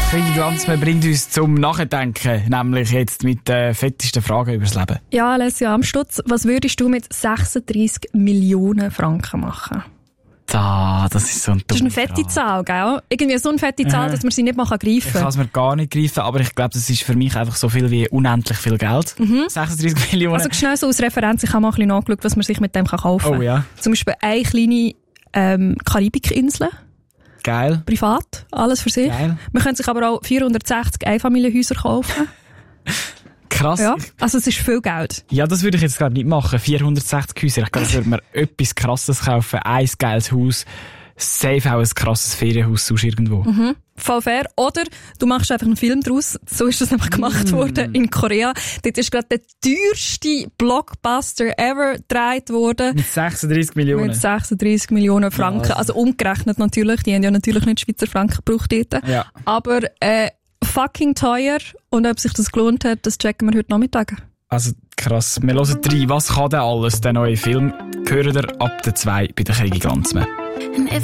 Kriegel-Glanzmann bringt uns zum Nachdenken, nämlich jetzt mit den fettesten Fragen über das Leben. Ja, Alessia Amstutz, was würdest du mit 36 Millionen Franken machen? Das ist so ein Das ist eine fette Zahl, gell? Irgendwie so eine fette Zahl, dass man sie nicht mal greifen kann. Ich kann es mir gar nicht greifen, aber ich glaube, das ist für mich einfach so viel wie unendlich viel Geld. 36 Millionen. Also schnell so aus Referenz, ich habe mal ein bisschen nachgeschaut, was man sich mit dem kaufen kann. Oh ja. Zum Beispiel eine kleine Karibikinsel. Geil. Privat, alles für sich. Geil. Man könnte sich aber auch 460 Einfamilienhäuser kaufen. Krass. Ja, also es ist viel Geld. Ja, das würde ich jetzt glaube nicht machen. 460 Häuser. Ich glaube, das würde mir etwas Krasses kaufen. Ein geiles Haus. Safe auch ein krasses Ferienhaus sonst irgendwo. Voll fair. Oder du machst einfach einen Film draus. So ist das nämlich gemacht worden in Korea. Dort ist gerade der teuerste Blockbuster ever gedreht worden. Mit 36 Millionen. Mit 36 Millionen Franken. Ja, also umgerechnet natürlich. Die haben ja natürlich nicht Schweizer Franken gebraucht dort. Ja. Aber fucking teuer. Und ob sich das gelohnt hat, das checken wir heute Nachmittag. Also krass. Wir hören rein. Was kann denn alles, der neue Film? Hören wir ab der 2 bei der Kriegel-Glanzmann.